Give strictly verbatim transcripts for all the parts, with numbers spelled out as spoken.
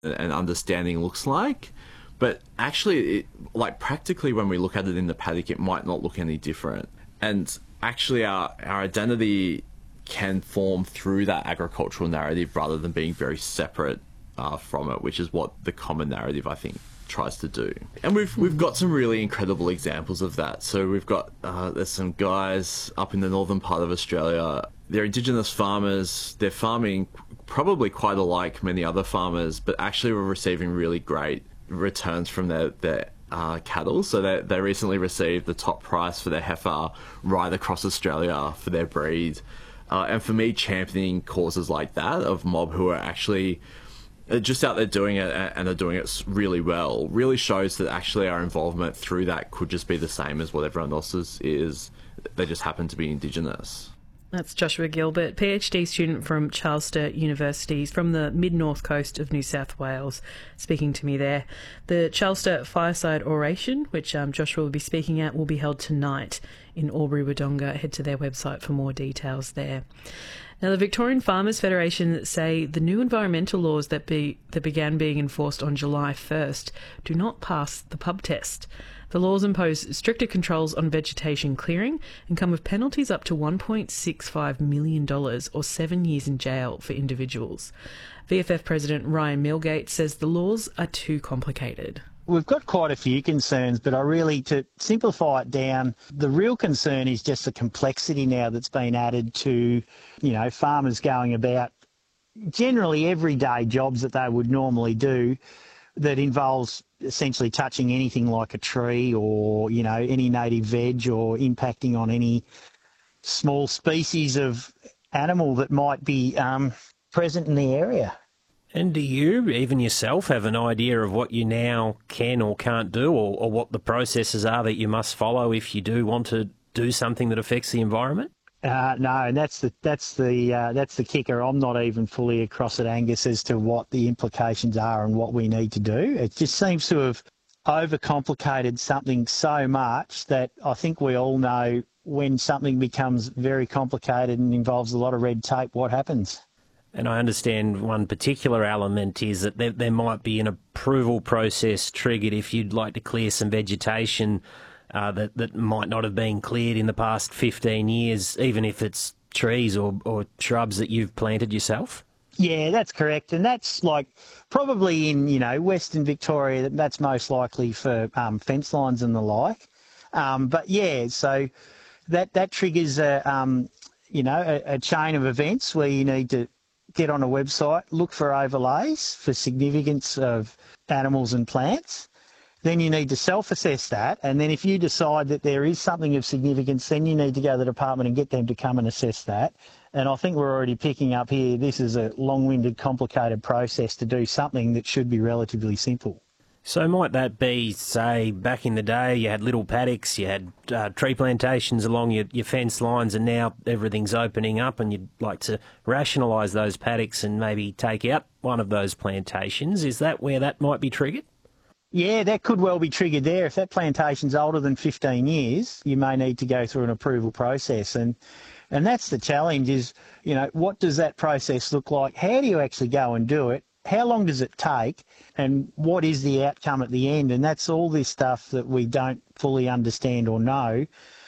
and understanding looks like. But actually, it, like practically when we look at it in the paddock, it might not look any different. And actually our, our identity can form through that agricultural narrative rather than being very separate uh, from it, which is what the common narrative, I think, tries to do. And we've we've got some really incredible examples of that. So we've got, uh, there's some guys up in the northern part of Australia. They're Indigenous farmers. They're farming probably quite alike many other farmers, but actually we're receiving really great returns from their, their uh, cattle. So they, they recently received the top price for their heifer right across Australia for their breed. Uh, and for me, championing causes like that of mob who are actually just out there doing it and are doing it really well really shows that actually our involvement through that could just be the same as what everyone else's is. They just happen to be Indigenous. That's Joshua Gilbert, PhD student from Charlestown University from the mid-north coast of New South Wales, speaking to me there. The Charlestown Fireside Oration, which um, Joshua will be speaking at, will be held tonight in Albury-Wodonga. Head to their website for more details there. Now, the Victorian Farmers Federation say the new environmental laws that, be, that began being enforced on July first do not pass the pub test. The laws impose stricter controls on vegetation clearing and come with penalties up to one point six five million dollars or seven years in jail for individuals. V F F President Ryan Milgate says the laws are too complicated. We've got quite a few concerns, but I really, to simplify it down, the real concern is just the complexity now that's been added to, you know, farmers going about generally everyday jobs that they would normally do that involves essentially touching anything like a tree or, you know, any native veg or impacting on any small species of animal that might be um, present in the area. And do you, even yourself, have an idea of what you now can or can't do, or, or what the processes are that you must follow if you do want to do something that affects the environment? Uh, no, and that's the that's the uh, that's the kicker. I'm not even fully across it, Angus, as to what the implications are and what we need to do. It just seems to have overcomplicated something so much that I think we all know when something becomes very complicated and involves a lot of red tape, what happens. And I understand one particular element is that there, there might be an approval process triggered if you'd like to clear some vegetation uh, that, that might not have been cleared in the past fifteen years, even if it's trees or, or shrubs that you've planted yourself? Yeah, that's correct. And that's like probably in, you know, Western Victoria, that's most likely for um, fence lines and the like. Um, but yeah, so that, that triggers a, um, you know, a, a chain of events where you need to get on a website, look for overlays for significance of animals and plants. Then you need to self-assess that. And then if you decide that there is something of significance, then you need to go to the department and get them to come and assess that. And I think we're already picking up here, this is a long-winded, complicated process to do something that should be relatively simple. So might that be, say, back in the day you had little paddocks, you had uh, tree plantations along your, your fence lines, and now everything's opening up and you'd like to rationalise those paddocks and maybe take out one of those plantations. Is that where that might be triggered? Yeah, that could well be triggered there. If that plantation's older than fifteen years, you may need to go through an approval process. And and that's the challenge is, you know, what does that process look like? How do you actually go and do it? How long does it take? And what is the outcome at the end? And that's all this stuff that we don't fully understand or know.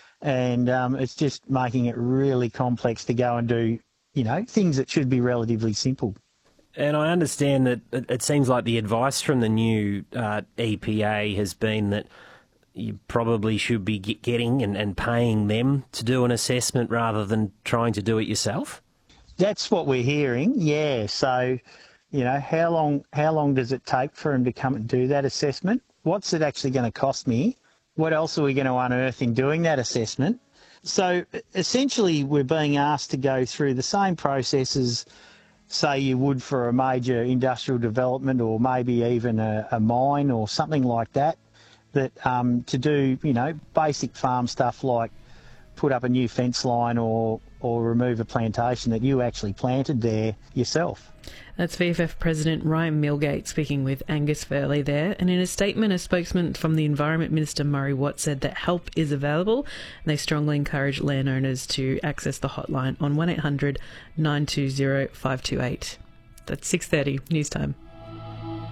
And um, it's just making it really complex to go and do, you know, things that should be relatively simple. And I understand that it seems like the advice from the new uh, E P A has been that you probably should be getting and, and paying them to do an assessment rather than trying to do it yourself. That's what we're hearing, yeah. So, you know, how long how long does it take for them to come and do that assessment? What's it actually going to cost me? What else are we going to unearth in doing that assessment? So essentially we're being asked to go through the same processes, say you would for a major industrial development or maybe even a, a mine or something like that, that um, to do, you know, basic farm stuff like put up a new fence line or, or remove a plantation that you actually planted there yourself. That's V F F President Ryan Milgate speaking with Angus Furley there. And in a statement, a spokesman from the Environment Minister Murray Watt said that help is available and they strongly encourage landowners to access the hotline on one eight hundred nine two zero five two eight. That's six thirty, news time.